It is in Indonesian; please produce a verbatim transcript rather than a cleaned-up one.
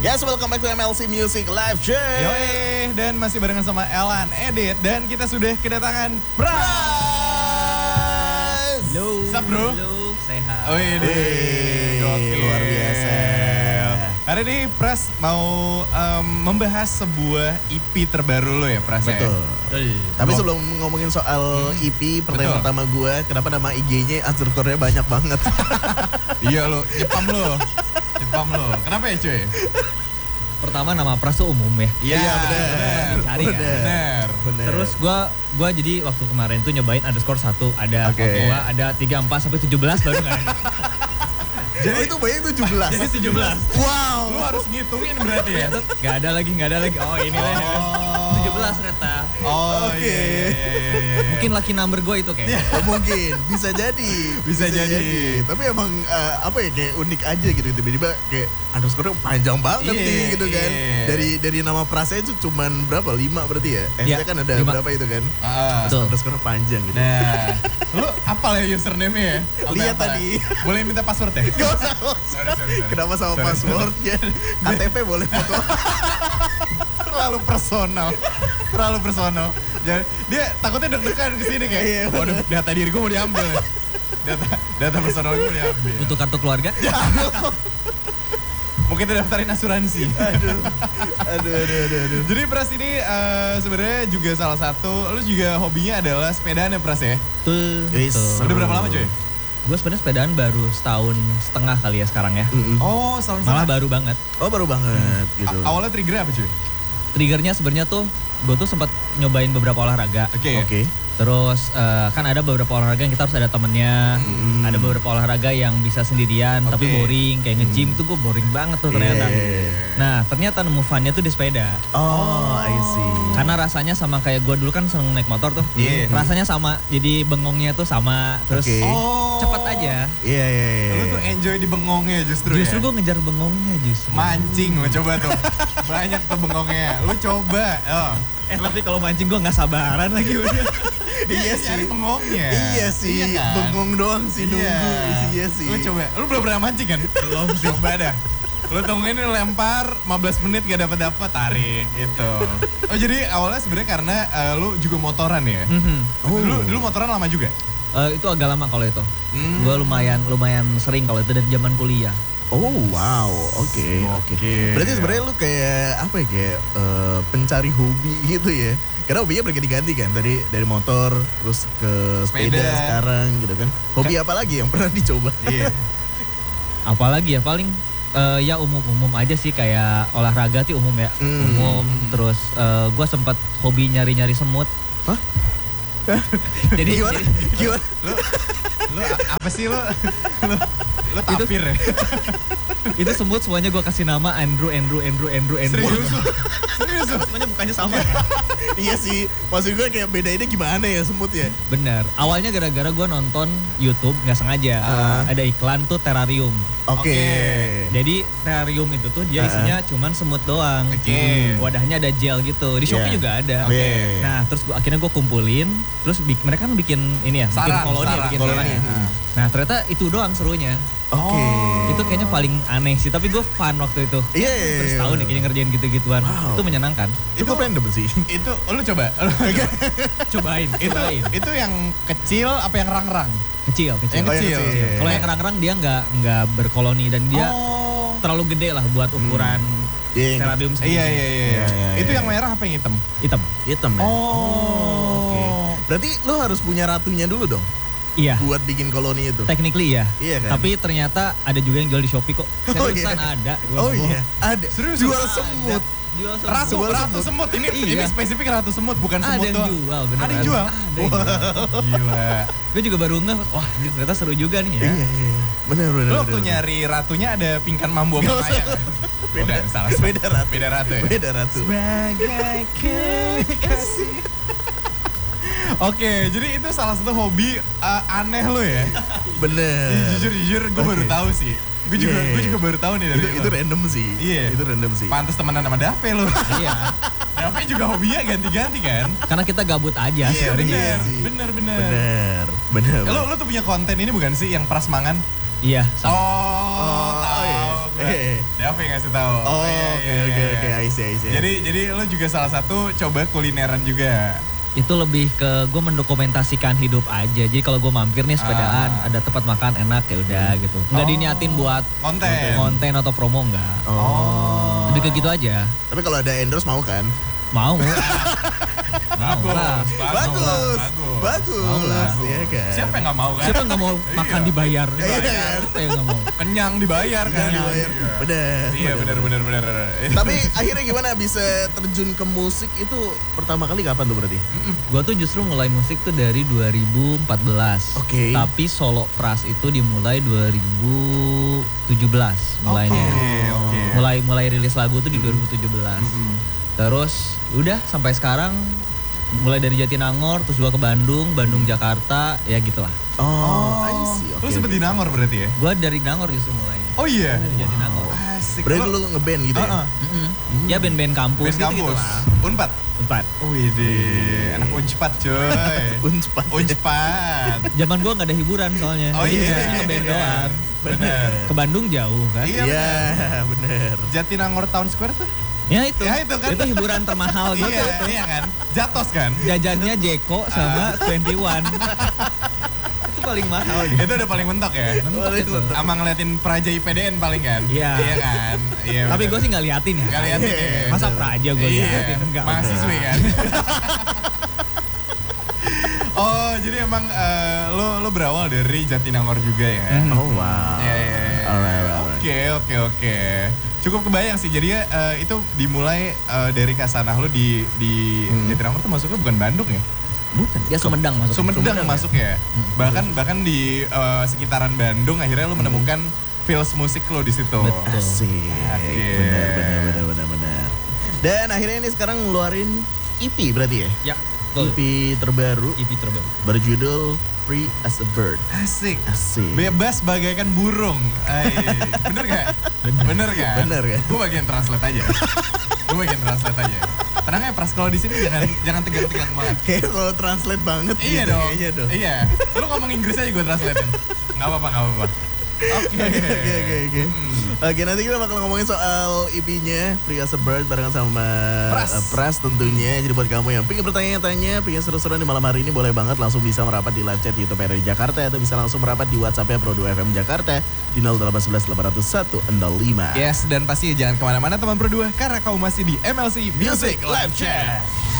Yes, welcome back to M L C Music Live Show. Yoi, dan masih barengan sama Elan, Edit, dan kita sudah kedatangan Pras. Halo. Sup bro? Halo, sehat. Oh ini luar biasa. Hari ini Pras mau um, membahas sebuah E P terbaru lo ya Pras. Betul. Ya? Tapi sebelum ngomongin soal E P, pertanyaan Betul. pertama gue, kenapa nama I G-nya underscore-nya banyak banget? Iya lo, nyepam lo. Nyepam lo. Kenapa ya cuy? Pertama nama Pras tuh umum ya. Iya benar. Cari kan? Benar. Bener. Terus gua gua jadi waktu kemarin tuh nyobain underscore satu ada Oke. gua ada tiga empat sampai tujuh belas baru enggak. Jadi itu banyak tujuh belas. Jadi tujuh belas. Wow. Lu harus ngitungin berarti ya? Enggak ada lagi, enggak ada lagi. Oh, ini lah. tujuh belas ternyata. Oh Oke. iya, iya, iya, iya. Mungkin lucky number gua itu kayaknya. Oh, mungkin bisa jadi. Bisa jadi. Tapi emang uh, apa ya kayak unik aja gitu tiba-tiba kayak underscore-nya panjang banget Iya, nih gitu kan. iya. Dari dari nama Prasa itu cuman berapa? lima berarti ya? Eh Iya, kan ada lima. berapa itu kan? Ah. Betul. Underscore panjang gitu. Nah, lu apal ya username-nya ya? Sampai Lihat apa? tadi. Boleh minta password ya? Gak usah, gak usah. Sorry, sorry, sorry. Kenapa sama Sorry. passwordnya? K T P boleh foto. Terlalu personal. Terlalu personal. Jadi, dia takutnya deg-degan kesini kayak, Iya, waduh data diri gue mau diambil. Data, data personal gue mau diambil. Untuk kartu keluarga. Mungkin kita daftarin asuransi. Aduh, aduh, aduh, aduh, aduh. Jadi Pras ini uh, sebenarnya juga salah satu, lu juga hobinya adalah sepedaan ya Pras ya? Tuh. Yes. tuh. Udah berapa lama coy? Gue sebenarnya sepedaan baru setahun setengah kali ya sekarang ya. Mm-mm. Oh, setahun Malah setengah. baru banget. Oh baru banget gitu. A- awalnya trigger apa cuy? Triggernya sebenarnya tuh gue tuh sempat nyobain beberapa olahraga. Oke. Oke. Terus eh, kan ada beberapa olahraga yang kita harus ada temennya. Hmm. Ada beberapa olahraga yang bisa sendirian tapi Oke. boring. Kayak nge-gym tuh gue boring banget tuh ternyata. Yeah. Nah ternyata nemu fun-nya tuh di sepeda. Oh, I see. Karena rasanya sama kayak gue dulu kan seneng naik motor tuh. Iya. Rasanya sama. Jadi bengongnya tuh sama. Terus Oke. Oh. cepet aja. Iya, iya, iya. Lu tuh enjoy di bengongnya justru, Justru ya? gue ngejar bengongnya justru. Mancing lo coba tuh. Banyak tuh bengongnya. Lu coba. Oh. Eh tapi kalau mancing gue nggak sabaran lagi udah. Iya Dia sih. nyari bengongnya. Iya sih, Iya kan? bengong doang sih nunggu. Iya. Iya sih. Lu coba. Lu belum pernah mancing kan? Belum. Coba dah. Lu tungguin ini lempar lima belas menit gak dapat dapat tarik gitu. Oh jadi awalnya sebenarnya karena uh, lu juga motoran ya? Mhm. Oh. Dulu dulu motoran lama juga? Eh, itu agak lama kalau itu. Hmm. Gue lumayan lumayan sering kalau itu dari zaman kuliah. Oh wow, oke oke. Oke. Berarti sebenarnya lu kayak apa ya kayak eh, pencari hobi gitu ya? Karena hobinya berganti-ganti kan, tadi dari motor terus ke sepeda, Sepeda. sekarang gitu kan. Hobi apa lagi yang pernah dicoba? Iya. Apalagi ya paling eh, ya umum-umum aja sih kayak olahraga sih umum ya. Hmm. Umum terus gue sempat hobi nyari-nyari semut. Hah? Jadi Gimana? jadi- Gimana? Lu lu a- apa sih lu? Lu, lu tapir ya? itu semut semuanya gue kasih nama Andrew Andrew Andrew Andrew Andrew. Serius lu? Serius lu? Semuanya mukanya sama. Iya sih, maksud gue kayak bedainnya gimana ya semut ya? Bener. Awalnya gara-gara gue nonton YouTube nggak sengaja Ah. ada iklan tuh terrarium. Oke. Oke. Jadi terrarium itu tuh dia Ah. isinya cuman semut doang. Oke. Hmm. Wadahnya ada gel gitu. Di Shopee Iya. juga ada. Oke. Nah terus gua, akhirnya gue kumpulin. Terus bik- mereka kan bikin ini ya, bikin Sarang, koloni, ya, sarang, bikin koloni. sarang ya. Hmm. Nah ternyata itu doang serunya. Oke. Oh. Itu kayaknya paling aneh sih. Tapi gue fun waktu itu. Iya, iya, iya, Terus tahun nih bener. kayaknya ngerjain gitu-gituan. Wow. Itu menyenangkan. Cukup random sih. Itu lu coba. Lu coba. Cobain. itu cobain. itu yang kecil apa yang rang-rang? Kecil, kecil. Yang Oh, yang kecil. kecil. Kalau yang rang-rang dia nggak nggak berkoloni dan dia Oh. terlalu gede lah buat ukuran Iya, yang terrarium segini. Iya iya iya. Iya, iya, Itu iya. yang merah apa yang hitam? Hitam. hitam ya? Oh. Oke. Berarti lo harus punya ratunya dulu dong Iya. buat bikin koloni itu. Technically ya. Iya kan? Tapi ternyata ada juga yang jual di Shopee kok. Oh, Seriusan iya. ada. Gua Oh nggak bohong. iya, ada. Serius? Jual Ada. semut. Jual semut. Ratu, Jual ratu semut. Ini Iya. ini spesifik ratu semut bukan Ada semut yang doang. jual, beneran. Ada yang jual. Ada yang jual. Gila. Gue juga baru ngeh, wah ini ternyata seru juga nih ya. Iya, iya, iya. Benar, benar. Lu benar, waktu benar. nyari ratunya ada pingkan mambu Nggak apa usah. Maya? Beda, Bukan, salah. beda ratu. Beda ratu ya? Beda ratu. Sebagai kekasih. Oke, jadi itu salah satu hobi uh, aneh lo ya. Bener. Jujur jujur gue baru Oke. tahu sih. Gue juga Iya. gue juga baru tahu nih dari Itu, lo. itu random sih. Iya. Itu random sih. Pantes temenan sama Dave lo. Iya. Dave juga hobinya ganti-ganti kan? Karena kita gabut aja Iya sebenarnya. bener, sih. bener bener. Bener. Bener. Eh, Lo lo tuh punya konten ini bukan sih yang prasmangan? Iya, sama. Oh, Oh, tahu iya. gue. Eh. Dave yang ngasih tahu. Oh, iya, iya, oke iya, oke, iya. I see, I see. Jadi jadi lo juga salah satu coba kulineran juga. Itu lebih ke gue mendokumentasikan hidup aja. Jadi kalau gue mampir nih sepedaan, Ah. ada tempat makan enak ya udah gitu. Nggak Oh. diniatin buat Konten. konten atau promo enggak. Oh. Lebih ke gitu aja. Tapi kalau ada endorse mau kan? Mau. Mau Bagus, lah. Bagus. bagus. Bagus. Mau lah. Iya kan? Siapa yang nggak mau kan? Siapa nggak mau makan Iya. dibayar? Iya kan? Siapa yang nggak mau? Kenyang dibayar kan? Jangan dibayar. Iya. Bener. Iya benar benar benar. Tapi akhirnya gimana bisa terjun ke musik itu pertama kali kapan tuh berarti? Gue tuh justru mulai musik tuh dari dua ribu empat belas. Oke. Tapi solo pras itu dimulai dua ribu tujuh belas mulainya. Oke, oke. Mulai mulai rilis lagu tuh di dua ribu tujuh belas. Mm-mm. Terus udah sampai sekarang mulai dari Jatinangor terus gua ke Bandung, Bandung Jakarta, ya gitulah. Oh, I see. Lu Oke, sempet oke. di Nangor berarti ya? Gua dari Nangor justru mulainya. Oh iya. Dari Jatinangor. Asik. Berarti lu ngeband gitu ya? Uh-uh. Mm-mm. Ya band-band kampus Band gitu, kampus. lah. Unpad. Empat. Oh ide, anak Unpad coy. Unspan. Unpad. Zaman gua nggak ada hiburan soalnya. Oh Jadi iya. biasanya ngeband doang. Bener. Ke Bandung jauh kan? Iya. Iya, bener. Jatinangor Town Square tuh? Ya itu. Ya, itu kan. Itu hiburan termahal gua Iya, tuh. itu. iya kan? Jatos kan? Jajannya Jeko sama twenty one. Itu paling mahal gitu. Itu udah paling mentok ya? Mentok Paling itu. mentok. Sama ngeliatin Praja I P D N paling kan? Iya. Iya kan? Iya. Tapi bener. gue sih nggak liatin ya. Nggak liatin ya? Masa Praja gue Iya, liatin? Enggak. mahasiswi kan? Oh, jadi emang eh, lo lo berawal dari Jatinangor juga ya? Oh wow. Iya, iya, iya. Alright, alright. Oke, oke, oke. Cukup kebayang sih. Jadi eh, itu dimulai eh, dari Kasanah lo di di Hmm. Jatinangor tuh masuknya bukan Bandung ya? Bukan. Ya Sumedang masuk. Sumedang, Sumedang masuk ya. Bahkan bahkan di eh, sekitaran Bandung akhirnya lo menemukan feels musik lo di situ. Betul. Asik. Oke. Bener, bener, bener, bener, bener. Dan akhirnya ini sekarang ngeluarin E P berarti ya? Ya. E P terbaru E P terbaru. berjudul Free as a Bird. Asik. Asik. Bebas bagaikan burung. Ay, bener gak? Bener gak? Bener kan? Gue bagian translate aja. Gue bagian translate aja. Tenang ya Pras, kalau di sini jangan jangan tegang-tegang banget. Kayak lo translate banget Iya gitu dong. kayaknya dong. Iya. Lu ngomong Inggris aja gue translatein. Gak apa-apa, gak apa-apa. Oke. Oke oke oke oke. Hmm. Oke, nanti kita bakal ngomongin soal E P-nya Free as a Bird barengan sama Pras. uh, Pras tentunya. Jadi buat kamu yang pengen bertanya-tanya, pengen seru-seruan di malam hari ini boleh banget langsung bisa merapat di live chat YouTube R R I Jakarta atau bisa langsung merapat di WhatsApp-nya Pro dua F M Jakarta di nol delapan satu satu delapan nol satu nol lima. Yes, dan pasti jangan kemana-mana teman berdua karena kamu masih di M L C Music Live Chat.